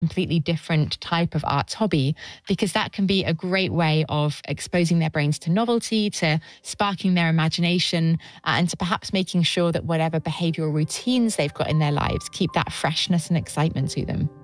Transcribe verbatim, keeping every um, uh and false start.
completely different type of arts hobby, because that can be a great way of exposing their brains to novelty, to sparking their imagination, uh, and to perhaps making sure that whatever behavioral routines they've got in their lives keep that freshness and excitement to them.